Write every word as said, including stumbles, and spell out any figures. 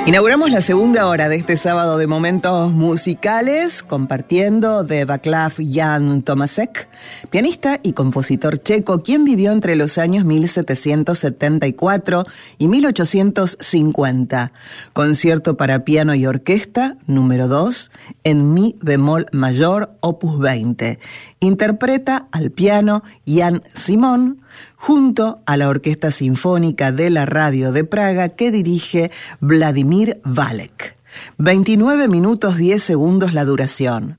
Inauguramos la segunda hora de este sábado de momentos musicales, compartiendo de Václav Jan Tomasek, pianista y compositor checo, quien vivió entre los años mil setecientos setenta y cuatro y mil ochocientos cincuenta. Concierto para piano y orquesta, número dos, en mi bemol mayor, opus veinte. Interpreta al piano Jan Simon, junto a la Orquesta Sinfónica de la Radio de Praga, que dirige Vladimir Valek. veintinueve minutos diez segundos la duración.